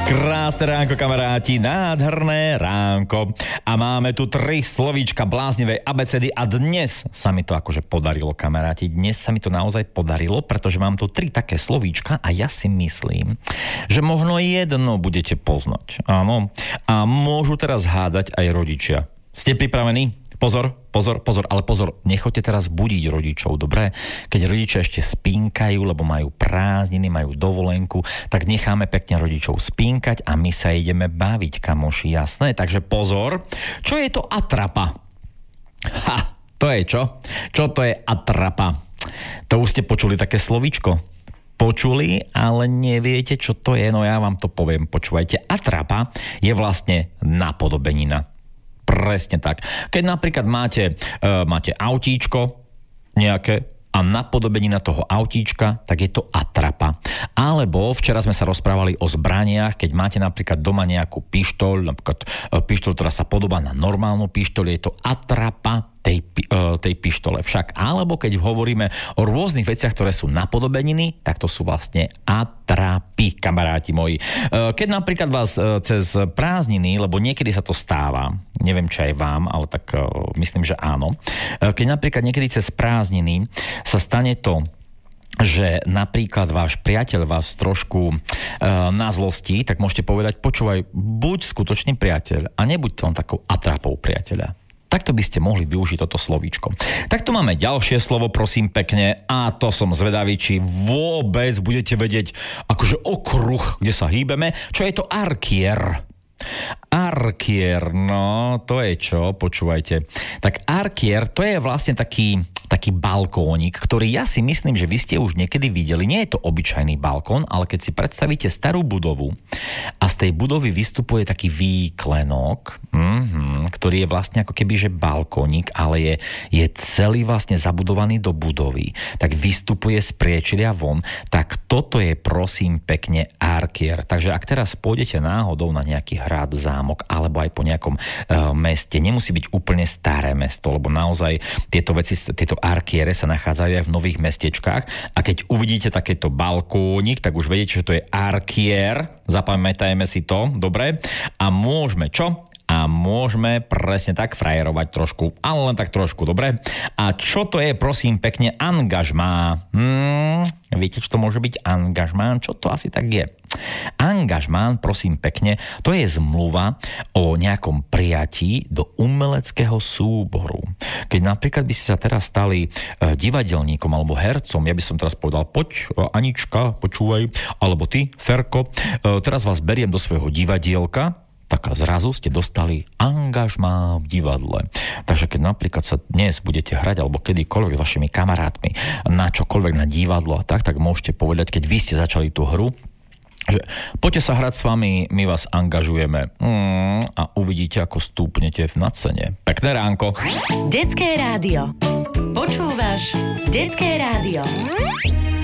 Krásne ránko, kamaráti, nádherné ránko. A máme tu 3 slovíčka bláznivej abecedy a dnes sa mi to akože podarilo, kamaráti. Dnes sa mi to naozaj podarilo, pretože mám tu 3 také slovíčka a ja si myslím, že možno jedno budete poznať. Áno. A môžu teraz hádať aj rodičia. Ste pripravení? Pozor, ale pozor, nechoďte teraz budiť rodičov, dobre? Keď rodičia ešte spínkajú, lebo majú prázdniny, majú dovolenku, tak necháme pekne rodičov spínkať a my sa ideme baviť, kamoši, jasné? Takže pozor, čo je to atrapa? To je čo? Čo to je atrapa? To už ste počuli také slovíčko? Počuli, ale neviete, čo to je? No ja vám to poviem, počúvajte. Atrapa je vlastne napodobenina. Presne tak. Keď napríklad máte autíčko nejaké a napodobenina toho autíčka, tak je to atrapa. Alebo včera sme sa rozprávali o zbraniach, keď máte napríklad doma nejakú pištoľ, napríklad pištoľ, ktorá sa podobá na normálnu pištoľ, je to atrapa tej pištole však. Alebo keď hovoríme o rôznych veciach, ktoré sú napodobeniny, tak to sú vlastne atrapy, kamaráti moji. Keď napríklad vás cez prázdniny, lebo niekedy sa to stáva, neviem, či aj vám, ale tak myslím, že áno. Keď napríklad niekedy cez prázdniny sa stane to, že napríklad váš priateľ vás trošku na zlosti, tak môžete povedať, počúvaj, buď skutočný priateľ a nebuď to len takou atrapou priateľa. Takto by ste mohli využiť toto slovíčko. Tak tu máme ďalšie slovo, prosím pekne, a to som zvedavý, či vôbec budete vedieť akože okruh, kde sa hýbeme. Čo je to arkier? Arkier, no to je čo, počúvajte. Tak arkier, to je vlastne taký balkónik, ktorý ja si myslím, že vy ste už niekedy videli. Nie je to obyčajný balkón, ale keď si predstavíte starú budovu a z tej budovy vystupuje taký výklenok, ktorý je vlastne ako keby, že balkónik, ale je celý vlastne zabudovaný do budovy, tak vystupuje z priečilia von, tak toto je prosím pekne arkier. Takže ak teraz pôjdete náhodou na nejaký hrad, zámok, alebo aj po nejakom meste, nemusí byť úplne staré mesto, lebo naozaj tieto veci, tieto arkiere sa nachádzajú aj v nových mestečkách a keď uvidíte takéto balkónik, tak už viete, že to je arkier, zapamätajme si to, dobre? A môžeme čo? A môžeme presne tak frajerovať trošku, ale len tak trošku, dobre? A čo to je, prosím pekne, angažmá? Viete, čo to môže byť angažmán? Čo to asi tak je? Angažmán, prosím pekne, to je zmluva o nejakom prijatí do umeleckého súboru. Keď napríklad by ste sa teraz stali divadelníkom alebo hercom, ja by som teraz povedal, poď Anička, počúvaj, alebo ty, Ferko, teraz vás beriem do svojho divadielka, tak a zrazu ste dostali angažmá v divadle. Takže keď napríklad sa dnes budete hrať alebo kedykoľvek s vašimi kamarátmi na čokoľvek, na divadlo a tak môžete povedať, keď vy ste začali tú hru, že poďte sa hrať s vami, my vás angažujeme a uvidíte, ako stúpnete na cene. Pekné ránko. Detské rádio. Počúvaš Detské rádio.